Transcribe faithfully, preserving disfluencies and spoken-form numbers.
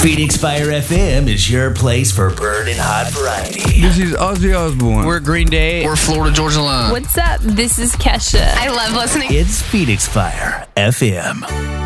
Phoenix Fire F M is your place for burning hot variety. This is Ozzy Osbourne. We're Green Day. We're Florida Georgia Line. What's up? This is Kesha. I love listening. It's Phoenix Fire F M.